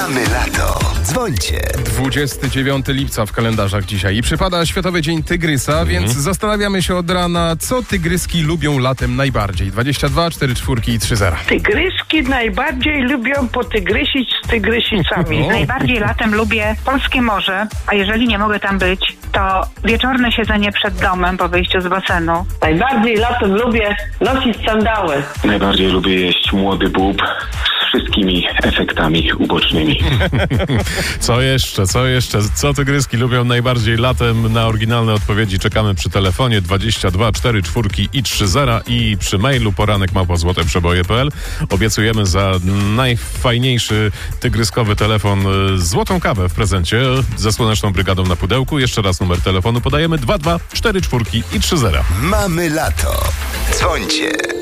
Mamy lato. Dzwońcie. 29 lipca w kalendarzach dzisiaj i przypada Światowy Dzień Tygrysa, więc zastanawiamy się od rana, co tygryski lubią latem najbardziej. 22, 4 czwórki i 3 zera. Tygryski najbardziej lubią potygrysić z tygrysicami. Najbardziej latem lubię polskie morze, a jeżeli nie mogę tam być, to wieczorne siedzenie przed domem po wyjściu z basenu. Najbardziej latem lubię nosić sandały. Najbardziej lubię jeść młody bób z wszystkimi efektami ubocznymi. Co jeszcze? Co tygryski lubią najbardziej latem? Na oryginalne odpowiedzi czekamy przy telefonie 22 4 czwórki i 3 zera i przy mailu poranek@złoteprzeboje.pl. Obiecujemy za najfajniejszy tygryskowy telefon złotą kawę w prezencie ze Słoneczną Brygadą na pudełku. Jeszcze raz numer telefonu podajemy: 22 4 czwórki i 3 zera. Mamy lato. Dzwońcie.